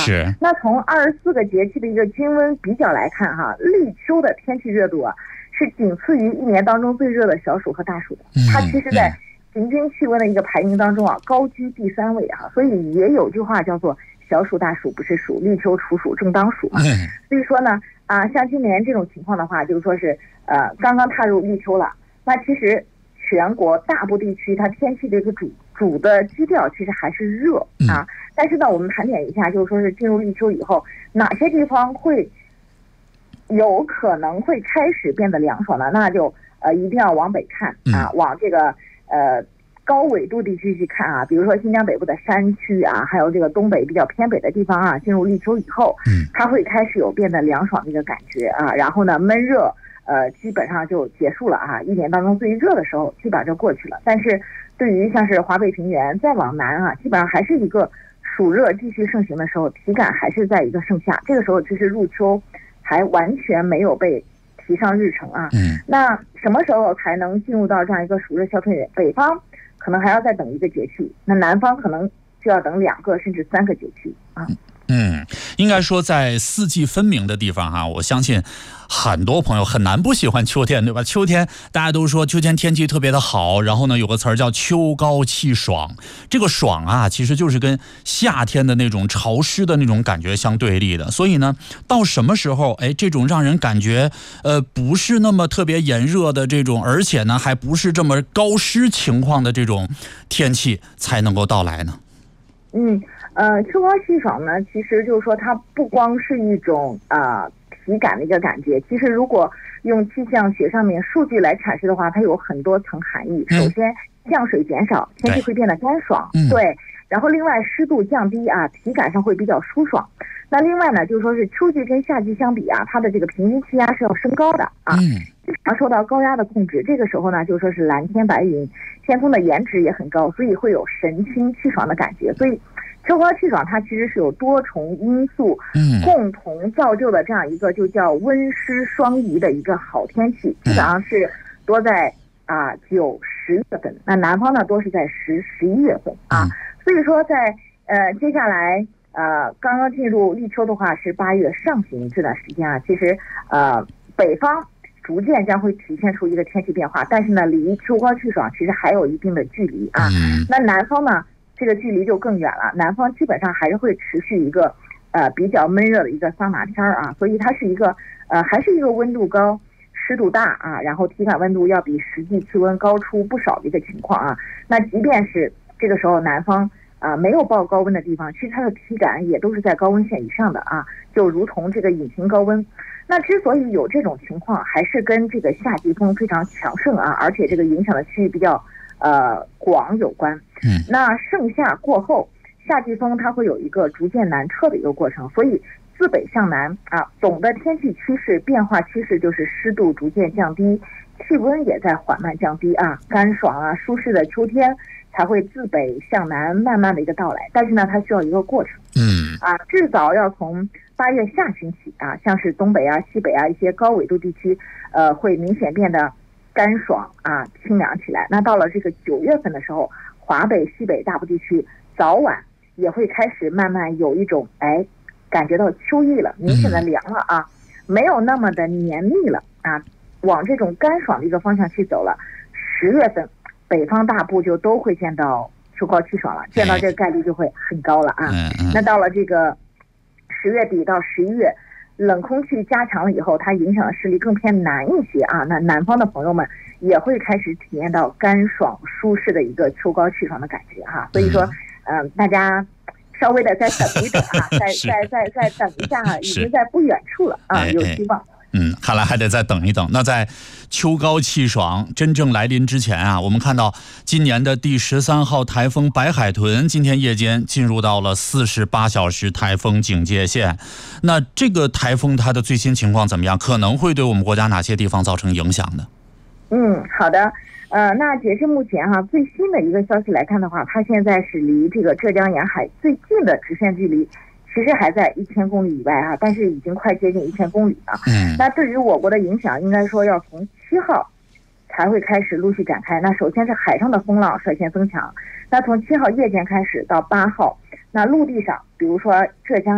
是。 那从24个节气的一个均温比较来看哈，立秋的天气热度啊是仅次于一年当中最热的小暑和大暑的，它其实在平均气温的一个排名当中啊高居第3位啊，所以也有句话叫做小暑大暑不是暑，立秋处暑正当暑嘛。所以说呢像今年这种情况的话，就是说是刚刚踏入立秋了，那其实全国大部地区它天气的一个主的基调其实还是热啊，但是呢我们盘点一下，就是说是进入立秋以后哪些地方会有可能会开始变得凉爽呢？那就一定要往北看啊，往这个高纬度地区去看啊，比如说新疆北部的山区啊，还有这个东北比较偏北的地方啊，进入立秋以后，它会开始有变得凉爽的一个感觉啊，然后呢闷热基本上就结束了啊，一年当中最热的时候基本上就过去了。但是对于像是华北平原再往南啊，基本上还是一个暑热继续盛行的时候，体感还是在一个盛夏，这个时候其实入秋还完全没有被提上日程啊。那什么时候才能进入到这样一个暑热消退？北方可能还要再等一个节气，那南方可能就要等2个甚至3个节气啊。 应该说在四季分明的地方哈，我相信很多朋友很难不喜欢秋天，对吧？秋天大家都说秋天天气特别的好，然后呢有个词儿叫秋高气爽，这个爽啊其实就是跟夏天的那种潮湿的那种感觉相对立的。所以呢到什么时候这种让人感觉不是那么特别炎热的这种，而且呢还不是这么高湿情况的这种天气才能够到来呢？ 秋高气爽呢，其实就是说它不光是一种体感的一个感觉，其实如果用气象学上面数据来阐释的话，它有很多层含义。首先降水减少，天气会变得干爽，对，然后另外湿度降低啊，体感上会比较舒爽。那另外呢，就是说是秋季跟夏季相比啊，它的这个平均气压是要升高的啊，经常受到高压的控制。这个时候呢，就是说是蓝天白云，天空的颜值也很高，所以会有神清气爽的感觉。所以秋高气爽它其实是有多重因素共同造就的这样一个就叫温湿双宜的一个好天气，基本上是多在9、10月份，那南方呢多是在10、11月份啊。所以说在接下来刚刚进入立秋的话是8月上旬这段时间啊，其实北方逐渐将会体现出一个天气变化，但是呢离秋高气爽其实还有一定的距离啊。那南方呢这个距离就更远了，南方基本上还是会持续一个比较闷热的一个桑拿天啊，所以它是一个还是一个温度高湿度大啊，然后体感温度要比实际气温高出不少的一个情况啊。那即便是这个时候南方没有报高温的地方，其实它的体感也都是在高温线以上的啊，就如同这个隐形高温。那之所以有这种情况，还是跟这个夏季风非常强盛啊，而且这个影响的区域比较广有关。那盛夏过后，夏季风它会有一个逐渐南撤的一个过程，所以自北向南总的天气趋势变化趋势就是湿度逐渐降低，气温也在缓慢降低啊，干爽舒适的秋天才会自北向南慢慢的一个到来。但是呢它需要一个过程至少要从8月下旬起像是东北西北一些高纬度地区会明显变得干爽清凉起来。那到了这个9月份的时候，华北西北大部地区早晚也会开始慢慢有一种感觉到秋意了，明显的凉了没有那么的黏腻了往这种干爽的一个方向去走了。10月份北方大部就都会见到秋高气爽了，见到这个概率就会很高了那到了这个10月底到11月，冷空气加强了以后，它影响的势力更偏南一些那南方的朋友们也会开始体验到干爽舒适的一个秋高气爽的感觉所以说大家稍微的再等一等再等一下已经在不远处了有希望。 看来还得再等一等。那在秋高气爽真正来临之前我们看到今年的第13号台风白海豚今天夜间进入到了48小时台风警戒线。那这个台风它的最新情况怎么样？可能会对我们国家哪些地方造成影响呢？ 好的。那截至目前最新的一个消息来看的话，它现在是离这个浙江沿海最近的直线距离其实还在1000公里以外但是已经快接近1000公里了。那对于我国的影响，应该说要从7号才会开始陆续展开。那首先是海上的风浪率先增强，那从7号夜间开始到8号，那陆地上，比如说浙江